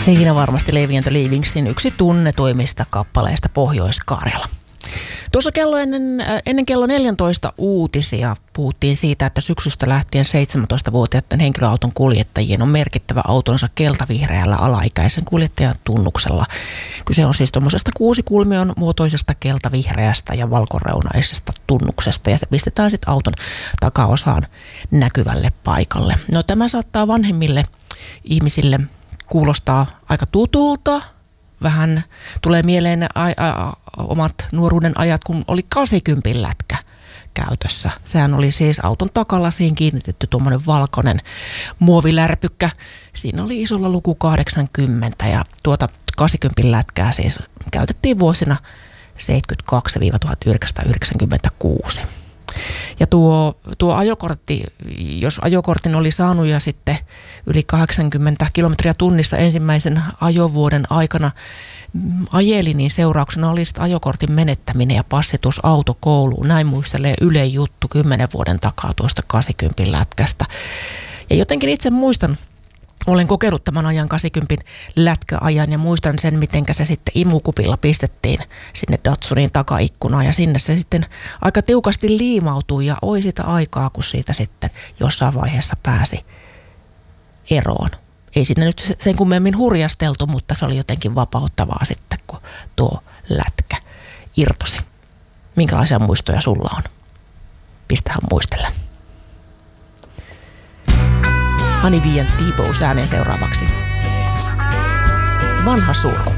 Siinä varmasti Levi and the Leavingsin yksi tunnetuimmista kappaleista Pohjois-Karjala. Tuossa ennen kello 14 uutisia puhuttiin siitä, että syksystä lähtien 17-vuotiaiden henkilöauton kuljettajien on merkittävä autonsa keltavihreällä alaikäisen kuljettajan tunnuksella. Kyse on siis tuommoisesta 6-kulmion muotoisesta keltavihreästä ja valkoreunaisesta tunnuksesta ja se pistetään sitten auton takaosaan näkyvälle paikalle. No tämä saattaa vanhemmille ihmisille kuulostaa aika tutulta. Vähän tulee mieleen omat nuoruuden ajat, kun oli 80 lätkä käytössä. Sehän oli siis auton takalasiin kiinnitetty tuommoinen valkoinen muovilärpykkä. Siinä oli isolla luku 80 ja tuota 80 lätkää siis käytettiin vuosina 1972–1996. Ja tuo ajokortti, jos ajokortin oli saanut ja sitten yli 80 kilometriä tunnissa ensimmäisen ajovuoden aikana ajeli, niin seurauksena oli sitten ajokortin menettäminen ja passitus autokouluun. Näin muistelee Yle Juttu 10 vuoden takaa tuosta 80 lätkästä. Ja jotenkin itse muistan, olen kokenut tämän ajan 80 lätkäajan ja muistan sen, mitenkä se sitten imukupilla pistettiin sinne Datsunin takaikkunaan ja sinne se sitten aika tiukasti liimautui ja oi sitä aikaa, kun siitä sitten jossain vaiheessa pääsi eroon. Ei sinne nyt sen kummemmin hurjasteltu, mutta se oli jotenkin vapauttavaa sitten, kun tuo lätkä irtosi. Minkälaisia muistoja sulla on? Pistähän muistella. Honeybee and T-Bows ääneen seuraavaksi. Vanha suru.